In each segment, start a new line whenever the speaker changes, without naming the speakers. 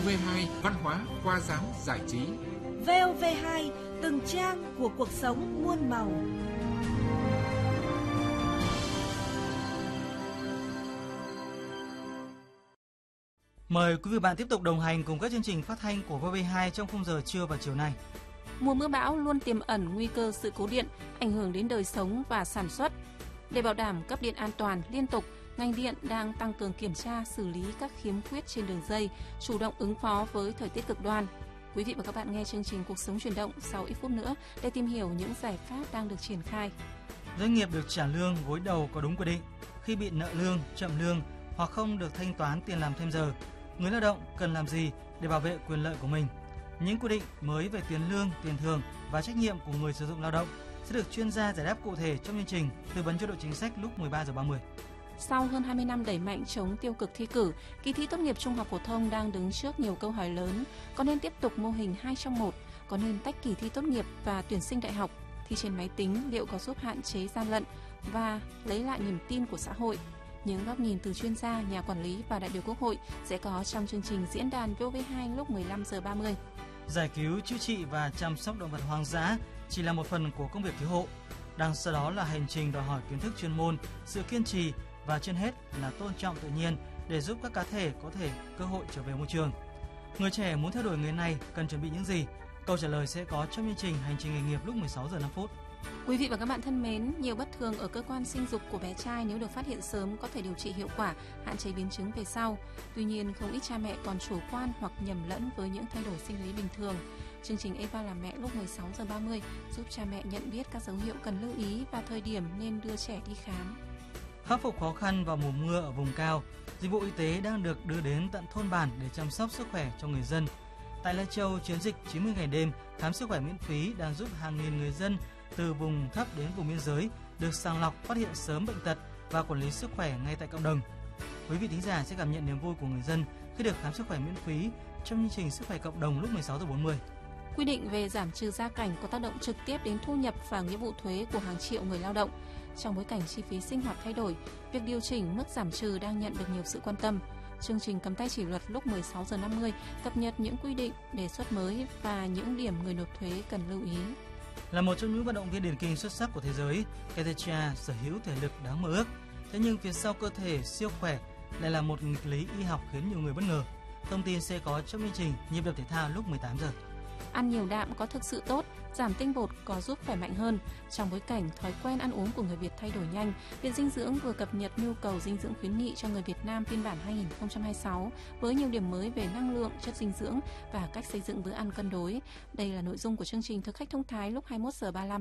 VOV2 Văn hóa, khoa giáo, giải trí.
VOV2 từng trang của cuộc sống muôn màu.
Mời quý vị bạn tiếp tục đồng hành cùng các chương trình phát thanh của VOV2 trong khung giờ trưa và chiều nay.
Mùa mưa bão luôn tiềm ẩn nguy cơ sự cố điện, ảnh hưởng đến đời sống và sản xuất. Để bảo đảm cấp điện an toàn, liên tục, ngành điện đang tăng cường kiểm tra, xử lý các khiếm khuyết trên đường dây, chủ động ứng phó với thời tiết cực đoan. Quý vị và các bạn nghe chương trình Cuộc sống chuyển động sau ít phút nữa để tìm hiểu những giải pháp đang được triển khai.
Doanh nghiệp được trả lương gối đầu có đúng quy định. Khi bị nợ lương, chậm lương hoặc không được thanh toán tiền làm thêm giờ, người lao động cần làm gì để bảo vệ quyền lợi của mình? Những quy định mới về tiền lương, tiền thưởng và trách nhiệm của người sử dụng lao động sẽ được chuyên gia giải đáp cụ thể trong chương trình Tư vấn chế độ chính sách lúc 13h30.
Sau hơn 20 năm đẩy mạnh chống tiêu cực thi cử, kỳ thi tốt nghiệp trung học phổ thông đang đứng trước nhiều câu hỏi lớn. Có nên tiếp tục mô hình 2 trong 1? Có nên tách kỳ thi tốt nghiệp và tuyển sinh đại học? Thi trên máy tính liệu có giúp hạn chế gian lận và lấy lại niềm tin của xã hội? Những góc nhìn từ chuyên gia, nhà quản lý và đại biểu Quốc hội sẽ có trong chương trình diễn đàn VOV2 lúc 15h30.
Giải cứu, chữa trị và chăm sóc động vật hoang dã chỉ là một phần của công việc cứu hộ. Đằng sau đó là hành trình đòi hỏi kiến thức chuyên môn, sự kiên trì và trên hết là tôn trọng tự nhiên để giúp các cá thể có thể cơ hội trở về môi trường. Người trẻ muốn theo đuổi nghề này cần chuẩn bị những gì? Câu trả lời sẽ có trong chương trình Hành trình nghề nghiệp lúc 16h05.
Quý vị và các bạn thân mến, nhiều bất thường ở cơ quan sinh dục của bé trai nếu được phát hiện sớm có thể điều trị hiệu quả, hạn chế biến chứng về sau. Tuy nhiên, không ít cha mẹ còn chủ quan hoặc nhầm lẫn với những thay đổi sinh lý bình thường. Chương trình Eva làm mẹ lúc 16h30 giúp cha mẹ nhận biết các dấu hiệu cần lưu ý và thời điểm nên đưa trẻ đi khám.
Khắc phục khó khăn vào mùa mưa ở vùng cao, dịch vụ y tế đang được đưa đến tận thôn bản để chăm sóc sức khỏe cho người dân. Tại Lai Châu, chiến dịch 90 ngày đêm khám sức khỏe miễn phí đang giúp hàng nghìn người dân từ vùng thấp đến vùng biên giới được sàng lọc, phát hiện sớm bệnh tật và quản lý sức khỏe ngay tại cộng đồng. Quý vị thính giả sẽ cảm nhận niềm vui của người dân khi được khám sức khỏe miễn phí trong chương trình Sức khỏe cộng đồng lúc 16h40.
Quy định về giảm trừ gia cảnh có tác động trực tiếp đến thu nhập và nghĩa vụ thuế của hàng triệu người lao động. Trong bối cảnh chi phí sinh hoạt thay đổi, việc điều chỉnh mức giảm trừ đang nhận được nhiều sự quan tâm. Chương trình Cầm tay chỉ luật lúc 16h50 cập nhật những quy định, đề xuất mới và những điểm người nộp thuế cần lưu ý.
Là một trong những vận động viên điền kinh xuất sắc của thế giới, Katecha sở hữu thể lực đáng mơ ước. Thế nhưng phía sau cơ thể siêu khỏe lại là một nghịch lý y học khiến nhiều người bất ngờ. Thông tin sẽ có trong chương trình Nhịp đập thể thao lúc 18h.
Ăn nhiều đạm có thực sự tốt, giảm tinh bột có giúp khỏe mạnh hơn. Trong bối cảnh thói quen ăn uống của người Việt thay đổi nhanh, Viện Dinh dưỡng vừa cập nhật nhu cầu dinh dưỡng khuyến nghị cho người Việt Nam phiên bản 2026 với nhiều điểm mới về năng lượng, chất dinh dưỡng và cách xây dựng bữa ăn cân đối. Đây là nội dung của chương trình Thực khách thông thái lúc 21h35.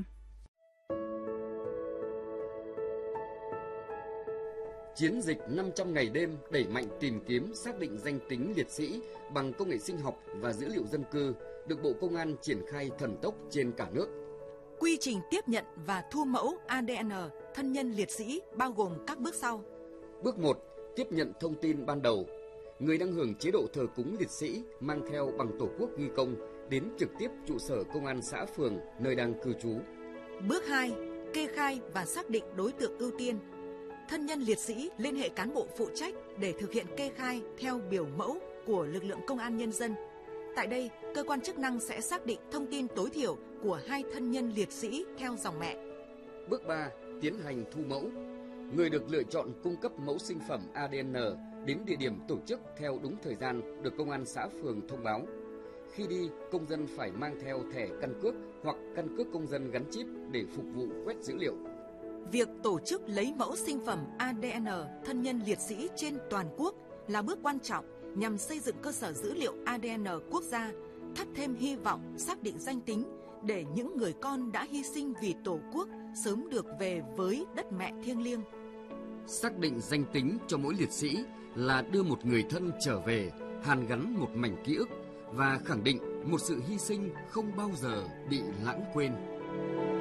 Chiến dịch 500 ngày đêm đẩy mạnh tìm kiếm xác định danh tính liệt sĩ bằng công nghệ sinh học và dữ liệu dân cư được Bộ Công an triển khai thần tốc trên cả nước.
Quy trình tiếp nhận và thu mẫu ADN thân nhân liệt sĩ bao gồm các bước sau.
Bước 1. Tiếp nhận thông tin ban đầu. Người đang hưởng chế độ thờ cúng liệt sĩ mang theo bằng Tổ quốc ghi công đến trực tiếp trụ sở công an xã phường nơi đang cư trú.
Bước 2. Kê khai và xác định đối tượng ưu tiên. Thân nhân liệt sĩ liên hệ cán bộ phụ trách để thực hiện kê khai theo biểu mẫu của lực lượng công an nhân dân. Tại đây, cơ quan chức năng sẽ xác định thông tin tối thiểu của hai thân nhân liệt sĩ theo dòng mẹ.
Bước 3. Tiến hành thu mẫu. Người được lựa chọn cung cấp mẫu sinh phẩm ADN đến địa điểm tổ chức theo đúng thời gian được công an xã phường thông báo. Khi đi, công dân phải mang theo thẻ căn cước hoặc căn cước công dân gắn chip để phục vụ quét dữ liệu.
Việc tổ chức lấy mẫu sinh phẩm ADN thân nhân liệt sĩ trên toàn quốc là bước quan trọng nhằm xây dựng cơ sở dữ liệu ADN quốc gia, thắp thêm hy vọng xác định danh tính để những người con đã hy sinh vì Tổ quốc sớm được về với đất mẹ thiêng liêng.
Xác định danh tính cho mỗi liệt sĩ là đưa một người thân trở về, hàn gắn một mảnh ký ức và khẳng định một sự hy sinh không bao giờ bị lãng quên.